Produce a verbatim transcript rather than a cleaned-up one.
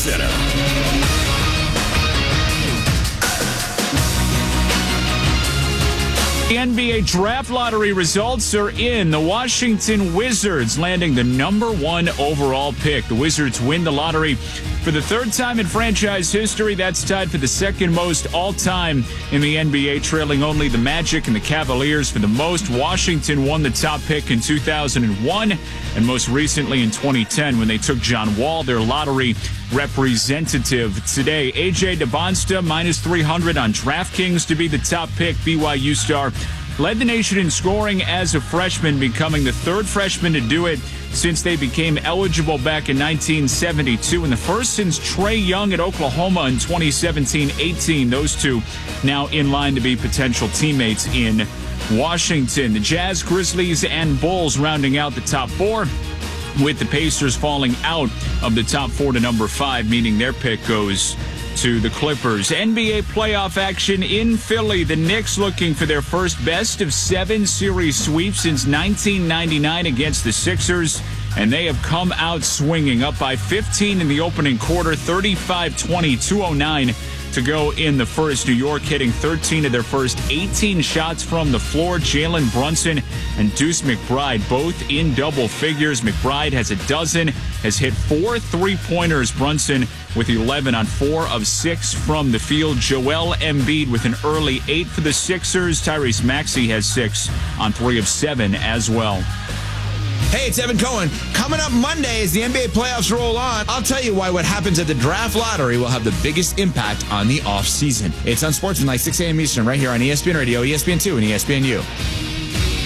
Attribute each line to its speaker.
Speaker 1: Center.
Speaker 2: The N B A draft lottery results are in. The Washington Wizards landing the number one overall pick. The Wizards win the lottery for the third time in franchise history. That's tied for the second most all-time in the N B A, trailing only the Magic and the Cavaliers for the most. Washington won the top pick in two thousand one and most recently in twenty ten when they took John Wall, their lottery representative. Today, A J DeBonsta minus three hundred on DraftKings to be the top pick. B Y U star led the nation in scoring as a freshman, becoming the third freshman to do it since they became eligible back in nineteen seventy-two, and the first since Trae Young at Oklahoma in twenty seventeen eighteen. Those two now in line to be potential teammates in Washington. The Jazz, Grizzlies, and Bulls rounding out the top four, with the Pacers falling out of the top four to number five, meaning their pick goes to the Clippers. N B A playoff action in Philly. The Knicks looking for their first best of seven series sweep since nineteen ninety-nine against the Sixers, and they have come out swinging, up by fifteen in the opening quarter, thirty-five twenty, two oh nine to go in the first. New York hitting thirteen of their first eighteen shots from the floor. Jalen Brunson and Deuce McBride both in double figures. McBride has a dozen, has hit four three-pointers. Brunson with eleven on four of six from the field. Joel Embiid with an early eight for the Sixers. Tyrese Maxey has six on three of seven as well.
Speaker 3: Hey, it's Evan Cohen. Coming up Monday as the N B A playoffs roll on, I'll tell you why what happens at the draft lottery will have the biggest impact on the offseason. It's on Sportsman, like six a.m. Eastern, right here on E S P N Radio, E S P N two, and E S P N U.